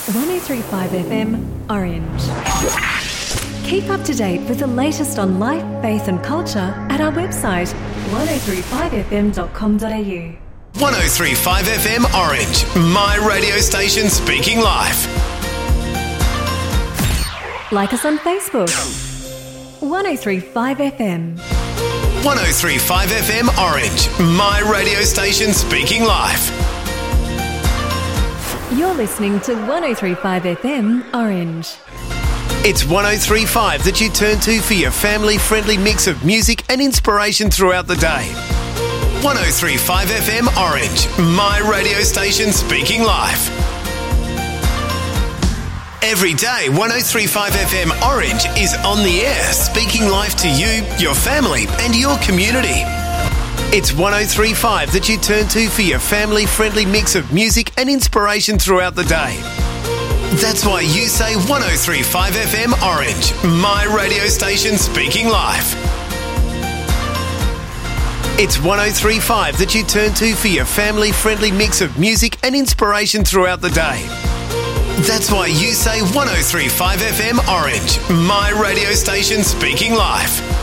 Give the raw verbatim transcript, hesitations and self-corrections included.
one oh three point five F M, Orange. Keep up to date with the latest on life, faith and culture at our website, one oh three five f m dot com dot a u. one oh three point five F M Orange, my radio station speaking life. Like us on Facebook, one oh three point five F M. one oh three point five F M Orange, my radio station speaking life. You're listening to one oh three point five F M Orange. It's one oh three point five that you turn to for your family-friendly mix of music and inspiration throughout the day. one oh three point five F M Orange, my radio station speaking life. Every day, one oh three point five F M Orange is on the air, speaking life to you, your family and your community. It's one oh three point five that you turn to for your family-friendly mix of music and inspiration throughout the day. That's why you say one oh three point five F M Orange, my radio station speaking life. It's one oh three point five that you turn to for your family-friendly mix of music and inspiration throughout the day. That's why you say one oh three point five F M Orange, my radio station speaking life.